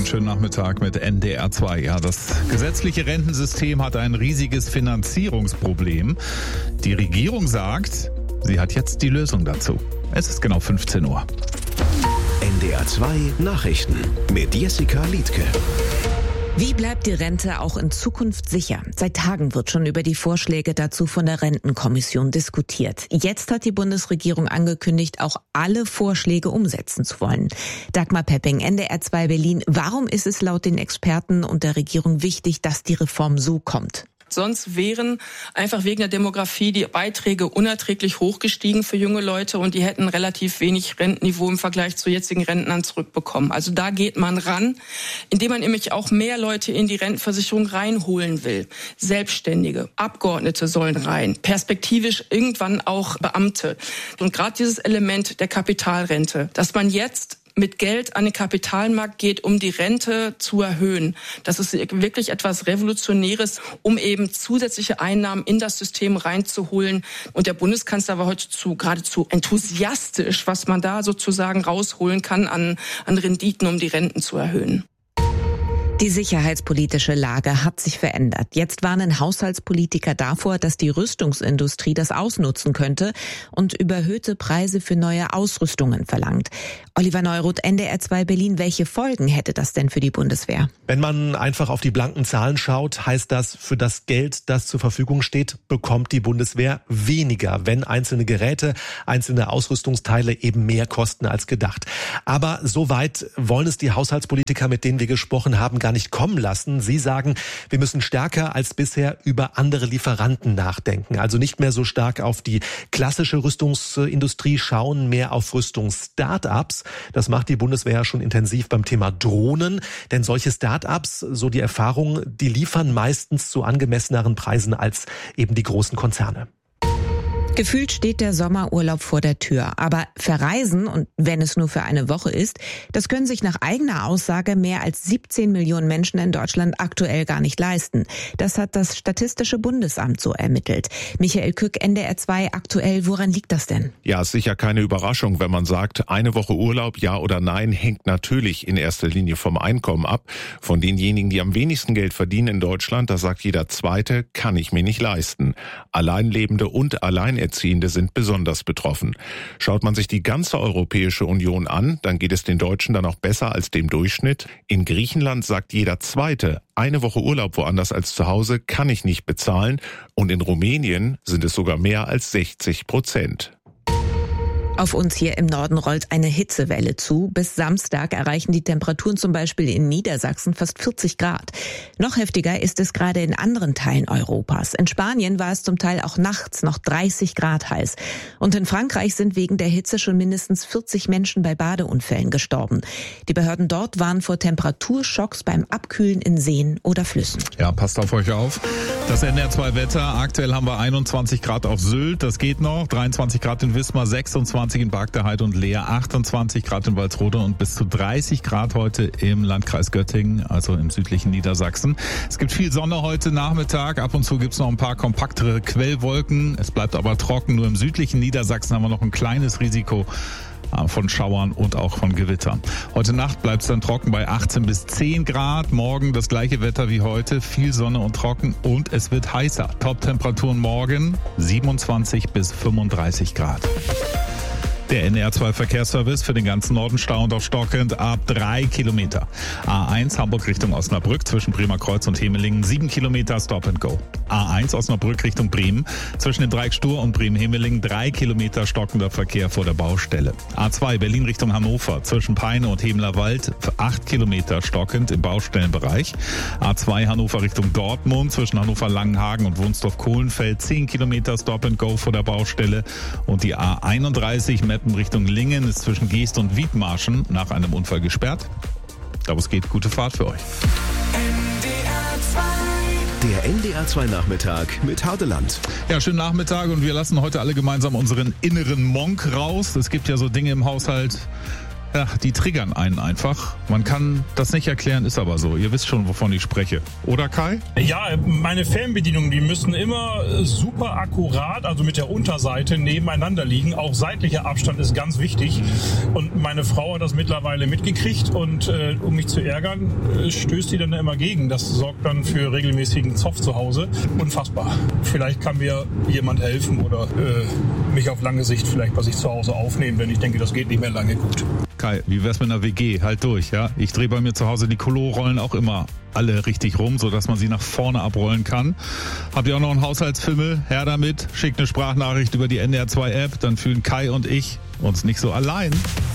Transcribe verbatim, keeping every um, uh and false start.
schönen Nachmittag mit N D R zwei. Ja, das gesetzliche Rentensystem hat ein riesiges Finanzierungsproblem. Die Regierung sagt, sie hat jetzt die Lösung dazu. Es ist genau fünfzehn Uhr. N D R zwei Nachrichten mit Jessica Liedtke. Wie bleibt die Rente auch in Zukunft sicher? Seit Tagen wird schon über die Vorschläge dazu von der Rentenkommission diskutiert. Jetzt hat die Bundesregierung angekündigt, auch alle Vorschläge umsetzen zu wollen. Dagmar Pepping, N D R zwei Berlin. Warum ist es laut den Experten und der Regierung wichtig, dass die Reform so kommt? Sonst wären einfach wegen der Demografie die Beiträge unerträglich hochgestiegen für junge Leute und die hätten relativ wenig Rentenniveau im Vergleich zu jetzigen Rentnern zurückbekommen. Also da geht man ran, indem man nämlich auch mehr Leute in die Rentenversicherung reinholen will. Selbstständige, Abgeordnete sollen rein, perspektivisch irgendwann auch Beamte. Und gerade dieses Element der Kapitalrente, dass man jetzt mit Geld an den Kapitalmarkt geht, um die Rente zu erhöhen. Das ist wirklich etwas Revolutionäres, um eben zusätzliche Einnahmen in das System reinzuholen. Und der Bundeskanzler war heute zu, geradezu enthusiastisch, was man da sozusagen rausholen kann an, an Renditen, um die Renten zu erhöhen. Die sicherheitspolitische Lage hat sich verändert. Jetzt warnen Haushaltspolitiker davor, dass die Rüstungsindustrie das ausnutzen könnte und überhöhte Preise für neue Ausrüstungen verlangt. Oliver Neuroth, N D R zwei Berlin, welche Folgen hätte das denn für die Bundeswehr? Wenn man einfach auf die blanken Zahlen schaut, heißt das, für das Geld, das zur Verfügung steht, bekommt die Bundeswehr weniger, wenn einzelne Geräte, einzelne Ausrüstungsteile eben mehr kosten als gedacht. Aber so weit wollen es die Haushaltspolitiker, mit denen wir gesprochen haben, gar nicht kommen lassen. Sie sagen, wir müssen stärker als bisher über andere Lieferanten nachdenken. Also nicht mehr so stark auf die klassische Rüstungsindustrie schauen, mehr auf Rüstungs-Startups. Das macht die Bundeswehr schon intensiv beim Thema Drohnen. Denn solche Startups, so die Erfahrung, die liefern meistens zu angemesseneren Preisen als eben die großen Konzerne. Gefühlt steht der Sommerurlaub vor der Tür. Aber verreisen, und wenn es nur für eine Woche ist, das können sich nach eigener Aussage mehr als siebzehn Millionen Menschen in Deutschland aktuell gar nicht leisten. Das hat das Statistische Bundesamt so ermittelt. Michael Kück, N D R zwei, aktuell, woran liegt das denn? Ja, ist sicher keine Überraschung, wenn man sagt, eine Woche Urlaub, ja oder nein, hängt natürlich in erster Linie vom Einkommen ab. Von denjenigen, die am wenigsten Geld verdienen in Deutschland, da sagt jeder Zweite, kann ich mir nicht leisten. Alleinlebende und Alleinerziehende sind besonders betroffen. Schaut man sich die ganze Europäische Union an, dann geht es den Deutschen dann auch besser als dem Durchschnitt. In Griechenland sagt jeder Zweite, eine Woche Urlaub woanders als zu Hause kann ich nicht bezahlen. Und in Rumänien sind es sogar mehr als sechzig Prozent. Auf uns hier im Norden rollt eine Hitzewelle zu. Bis Samstag erreichen die Temperaturen zum Beispiel in Niedersachsen fast vierzig Grad. Noch heftiger ist es gerade in anderen Teilen Europas. In Spanien war es zum Teil auch nachts noch dreißig Grad heiß. Und in Frankreich sind wegen der Hitze schon mindestens vierzig Menschen bei Badeunfällen gestorben. Die Behörden dort warnen vor Temperaturschocks beim Abkühlen in Seen oder Flüssen. Ja, passt auf euch auf. Das N D R zwei Wetter. Aktuell haben wir einundzwanzig Grad auf Sylt. Das geht noch. dreiundzwanzig Grad in Wismar, sechsundzwanzig in Bargteheide und Leer, achtundzwanzig Grad in Walsrode und bis zu dreißig Grad heute im Landkreis Göttingen, also im südlichen Niedersachsen. Es gibt viel Sonne heute Nachmittag. Ab und zu gibt es noch ein paar kompaktere Quellwolken. Es bleibt aber trocken. Nur im südlichen Niedersachsen haben wir noch ein kleines Risiko von Schauern und auch von Gewittern. Heute Nacht bleibt es dann trocken bei achtzehn bis zehn Grad. Morgen das gleiche Wetter wie heute, viel Sonne und trocken und es wird heißer. Top-Temperaturen morgen siebenundzwanzig bis fünfunddreißig Grad. Der N D R zwei Verkehrsservice für den ganzen Norden stauend auf stockend ab drei Kilometer. A eins Hamburg Richtung Osnabrück zwischen Bremer Kreuz und Hemelingen sieben Kilometer Stop and Go. A eins Osnabrück Richtung Bremen zwischen den Dreieck Stur und Bremen-Hemelingen drei Kilometer stockender Verkehr vor der Baustelle. A zwei Berlin Richtung Hannover zwischen Peine und Hemeler Wald acht Kilometer stockend im Baustellenbereich. A zwei Hannover Richtung Dortmund zwischen Hannover-Langenhagen und Wunsdorf-Kohlenfeld zehn Kilometer Stop and Go vor der Baustelle. Und die A einunddreißig Richtung Lingen ist zwischen Geest und Wiedmarschen nach einem Unfall gesperrt. Da wo es geht, gute Fahrt für euch. Der N D R zwei Nachmittag mit Hardeland. Ja, schönen Nachmittag und wir lassen heute alle gemeinsam unseren inneren Monk raus. Es gibt ja so Dinge im Haushalt, ja, die triggern einen einfach. Man kann das nicht erklären, ist aber so. Ihr wisst schon, wovon ich spreche. Oder Kai? Ja, meine Fernbedienungen, die müssen immer super akkurat, also mit der Unterseite nebeneinander liegen. Auch seitlicher Abstand ist ganz wichtig. Und meine Frau hat das mittlerweile mitgekriegt und äh, um mich zu ärgern, äh, stößt die dann immer gegen. Das sorgt dann für regelmäßigen Zoff zu Hause. Unfassbar. Vielleicht kann mir jemand helfen oder äh, mich auf lange Sicht vielleicht bei sich zu Hause aufnehmen, denn ich denke, das geht nicht mehr lange gut. Kai, wie wär's mit einer W G? Halt durch, ja? Ich drehe bei mir zu Hause die Klo-Rollen auch immer alle richtig rum, sodass man sie nach vorne abrollen kann. Habt ihr auch noch einen Haushaltsfimmel? Her damit, schickt eine Sprachnachricht über die N D R zwei App, dann fühlen Kai und ich uns nicht so allein.